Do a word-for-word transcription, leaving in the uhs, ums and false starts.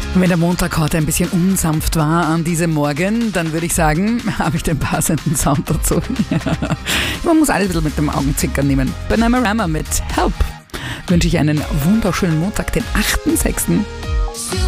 Wenn der Montag heute ein bisschen unsanft war an diesem Morgen, dann würde ich sagen, habe ich den passenden Sound dazu. Man muss alles ein bisschen mit dem Augenzwinkern nehmen. Bananarama mit Help wünsche ich einen wunderschönen Montag, den achten sechsten